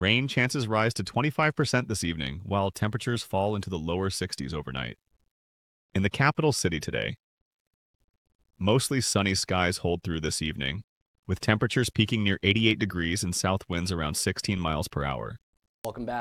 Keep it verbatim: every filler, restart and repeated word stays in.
Rain chances rise to twenty-five percent this evening, while temperatures fall into the lower sixties overnight. In the capital city today, mostly sunny skies hold through this evening, with temperatures peaking near eighty-eight degrees and south winds around sixteen miles per hour. Welcome back.